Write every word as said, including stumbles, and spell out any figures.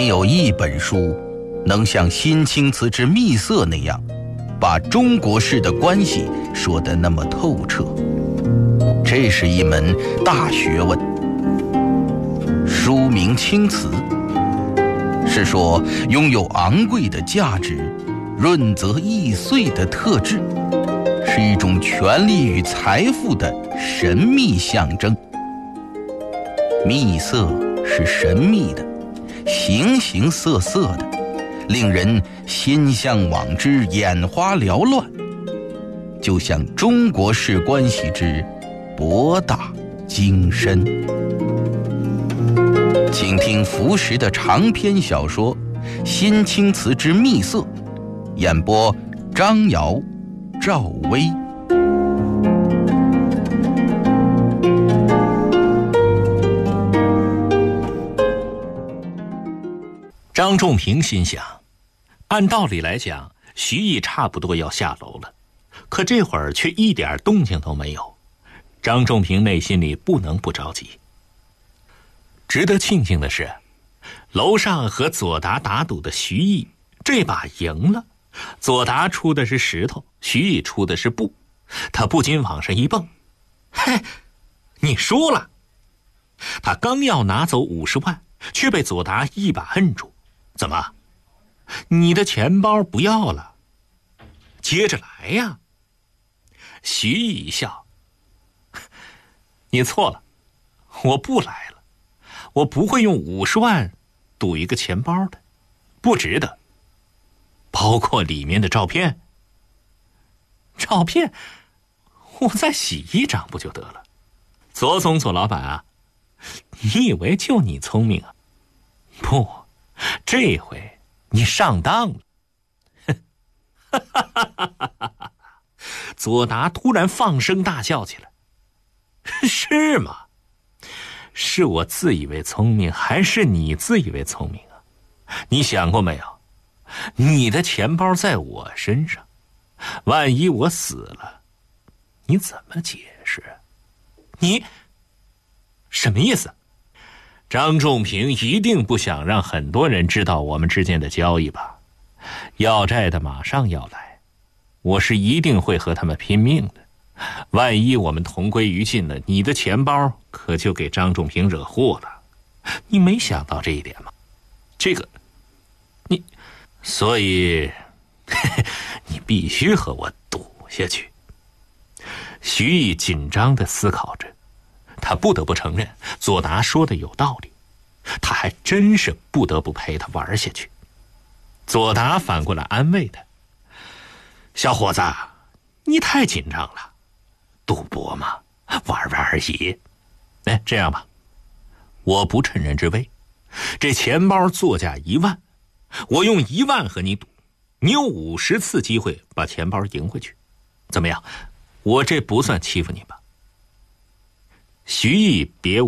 有一本书能像辛青瓷之秘色那样把中国式的关系说得那么透彻。这是一门大学问。书名青瓷，是说拥有昂贵的价值、润泽易碎的特质，是一种权力与财富的神秘象征。秘色是神秘的，形形色色的，令人心向往之，眼花缭乱，就像中国式关系之博大精深。请听浮石的长篇小说《辛青瓷之秘色》，演播张瑶、赵薇。 张仲平心想，按道理来讲，徐毅差不多要下楼了，可这会儿却一点动静都没有。张仲平内心里不能不着急。值得庆幸的是，楼上和左达打赌的徐毅这把赢了。左达出的是石头，徐毅出的是布，他不禁往上一蹦：“嘿，你输了！”他刚要拿走五十万，却被左达一把摁住。怎么？你的钱包不要了？接着来呀！徐毅一笑：“你错了，我不来了，我不会用五十万赌一个钱包的，不值得。包括里面的照片。照片，我再洗一张不就得了？左总左老板啊，你以为就你聪明啊？不。这回你上当了！左达突然放声大笑起来。是吗？是我自以为聪明，还是你自以为聪明啊？你想过没有？你的钱包在我身上，万一我死了，你怎么解释？你什么意思？张仲平一定不想让很多人知道我们之间的交易吧？要债的马上要来，我是一定会和他们拼命的。万一我们同归于尽了，你的钱包可就给张仲平惹祸了。你没想到这一点吗？这个，你，所以你必须和我赌下去。徐毅紧张地思考着。他不得不承认左达说的有道理，他还真是不得不陪他玩下去。左达反过来安慰他：“小伙子，你太紧张了，赌博嘛，玩玩而已。哎，这样吧，我不趁人之危，这钱包作价一万，我用一万和你赌，你有五十次机会把钱包赢回去，怎么样？我这不算欺负你吧？”徐毅别